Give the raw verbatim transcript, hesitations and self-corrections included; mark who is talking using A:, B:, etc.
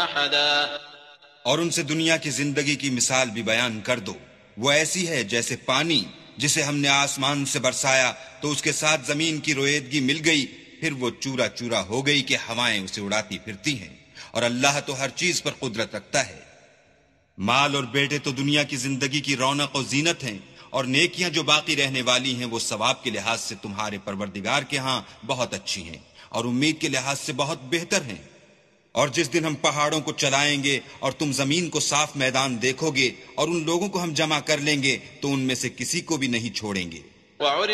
A: और उनसे दुनिया की जिंदगी की मिसाल भी बयान कर दो। वो ऐसी है जैसे पानी जिसे हमने आसमान से बरसाया तो उसके साथ जमीन की रोएदगी मिल गई, फिर वो चूरा चूरा हो गई कि हवाएं उसे उड़ाती फिरती हैं। और अल्लाह तो हर चीज पर कुदरत रखता है। माल और बेटे तो दुनिया की जिंदगी की रौनक और जीनत हैं, और नेकियां जो बाकी रहने वाली हैं वो सवाब के लिहाज से तुम्हारे परवरदिगार के यहाँ बहुत अच्छी हैं और उम्मीद के लिहाज से बहुत बेहतर हैं। और जिस दिन हम पहाड़ों को चलाएंगे और तुम जमीन को साफ मैदान देखोगे और उन लोगों को हम जमा कर लेंगे तो उनमें से किसी को भी नहीं छोड़ेंगे।